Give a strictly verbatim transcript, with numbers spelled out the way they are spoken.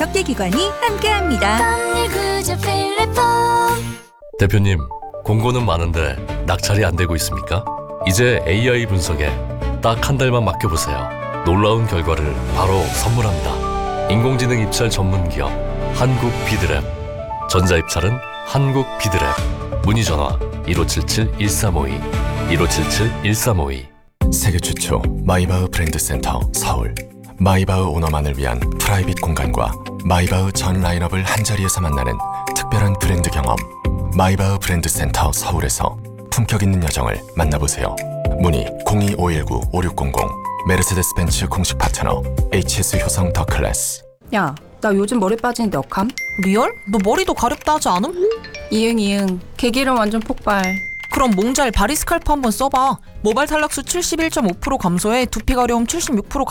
다섯 개 기관이 함께합니다. 대표님, 공고는 많은데 낙찰이 안 되고 있습니까? 이제 에이아이 분석에 딱 한 달만 맡겨보세요. 놀라운 결과를 바로 선물합니다. 인공지능 입찰 전문 기업 한국 비드랩. 전자입찰은 한국 비드랩. 문의 전화 일오칠칠 일삼오이 일오칠칠 일삼오이. 세계 최초 마이바흐 브랜드 센터 서울. 마이바흐 오너만을 위한 프라이빗 공간과 마이바흐 전 라인업을 한자리에서 만나는 특별한 브랜드 경험. 마이바흐 브랜드 센터 서울에서 품격 있는 여정을 만나보세요. 문의 공이 오일구 오육공공. 메르세데스 벤츠 공식 파트너 에이치에스 효성 더 클래스. 야, 나 요즘 머리 빠지는데 억함? 리얼? 너 머리도 가렵다 하지 않음? 이응 이응 개기름 완전 폭발. 그럼 몽잘 바리스칼프 한번 써봐. 모발 탈락수 칠십일 점 오 퍼센트 감소에 두피 가려움 칠십육 퍼센트